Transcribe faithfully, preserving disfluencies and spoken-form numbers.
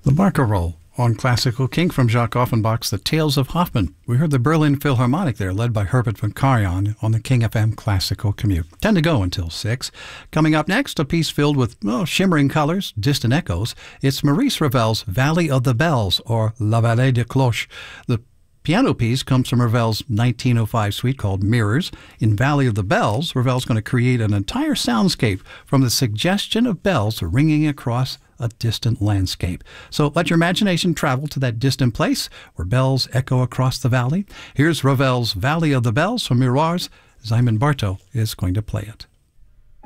The Barcarolle on Classical King from Jacques Offenbach's The Tales of Hoffmann. We heard the Berlin Philharmonic there, led by Herbert von Karajan on the King F M Classical Commute. Ten to go until six. Coming up next, a piece filled with oh, shimmering colors, distant echoes. It's Maurice Ravel's Valley of the Bells, or La Vallée des Cloches. The piano piece comes from Ravel's nineteen oh five suite called Mirrors. In Valley of the Bells, Ravel's going to create an entire soundscape from the suggestion of bells ringing across a distant landscape. So let your imagination travel to that distant place where bells echo across the valley. Here's Ravel's Valley of the Bells from Miroirs. Simon Barto is going to play it.